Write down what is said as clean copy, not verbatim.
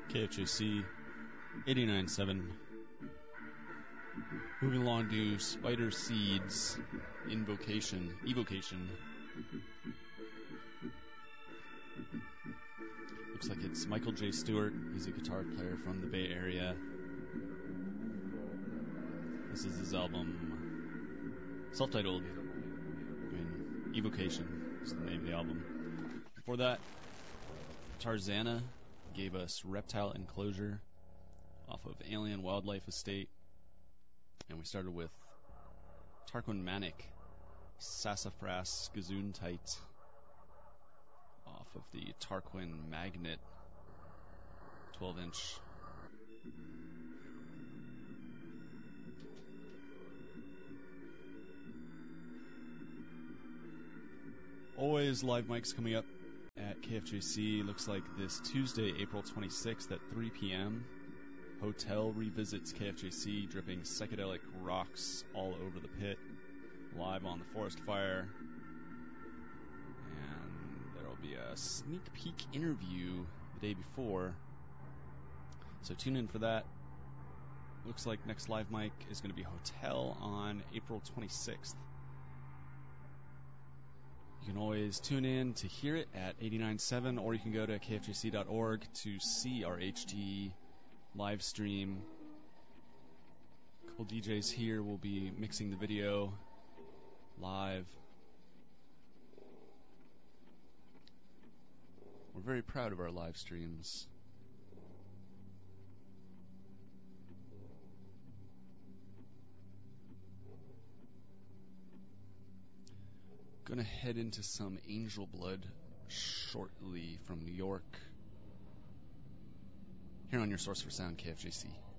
KFJC 89.7. Moving along to Spider Seeds Evocation. Looks like it's Michael J. Stewart. He's a guitar player from the Bay Area. This is his album, self-titled. Evocation is the name of the album. Before that, Tarzana gave us Reptile Enclosure off of Alien Wildlife Estate. And we started with Tarquin Manic, Sassafras Gesundheit off of the Tarquin Magnet 12-inch. Always live mics coming up at KFJC. Looks like this Tuesday, April 26th at 3 p.m. Hotel revisits KFJC, dripping psychedelic rocks all over the pit, live on the Forest Fire. And there will be a sneak peek interview the day before, so tune in for that. Looks like next live mic is going to be Hotel on April 26th. You can always tune in to hear it at 89.7, or you can go to kfjc.org to see our HD live stream. A couple DJs here will be mixing the video live. We're very proud of our live streams. Gonna head into some Angel Blood shortly from New York. Here on your source for sound, KFJC.